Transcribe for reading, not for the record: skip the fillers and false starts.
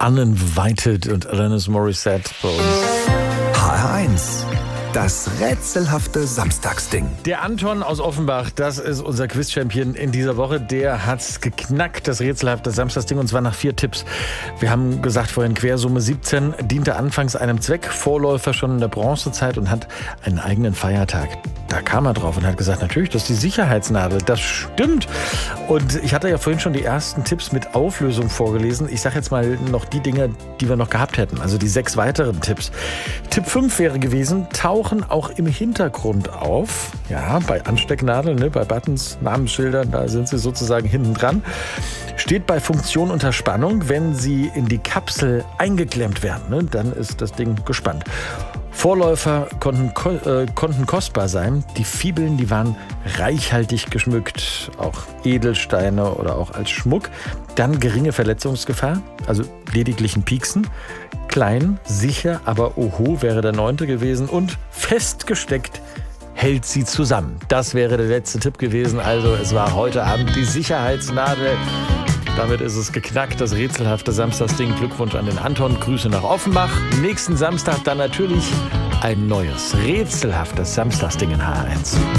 Uninvited und Alanis Morissette bei uns. HR1, das rätselhafte Samstagsding. Der Anton aus Offenbach, das ist unser Quiz-Champion in dieser Woche. Der hat's geknackt, das rätselhafte Samstagsding, und zwar nach 4 Tipps. Wir haben gesagt vorhin, Quersumme 17 diente anfangs einem Zweck, Vorläufer schon in der Bronzezeit und hat einen eigenen Feiertag. Da kam er drauf und hat gesagt, natürlich, das ist die Sicherheitsnadel. Das stimmt. Und ich hatte ja vorhin schon die ersten Tipps mit Auflösung vorgelesen. Ich sage jetzt mal noch die Dinge, die wir noch gehabt hätten. Also die 6 weiteren Tipps. Tipp 5 wäre gewesen, tauchen auch im Hintergrund auf. Ja, bei Anstecknadeln, ne, bei Buttons, Namensschildern, da sind sie sozusagen hinten dran. Steht bei Funktion unter Spannung. Wenn sie in die Kapsel eingeklemmt werden, ne, dann ist das Ding gespannt. Vorläufer konnten kostbar sein. Die Fibeln, die waren reichhaltig geschmückt, auch Edelsteine oder auch als Schmuck. Dann geringe Verletzungsgefahr, also lediglich ein Pieksen. Klein, sicher, aber oho wäre der 9. gewesen. Und festgesteckt hält sie zusammen. Das wäre der letzte Tipp gewesen. Also es war heute Abend die Sicherheitsnadel. Damit ist es geknackt, das rätselhafte Samstagsding. Glückwunsch an den Anton, Grüße nach Offenbach. Nächsten Samstag dann natürlich ein neues rätselhaftes Samstagsding in HR1.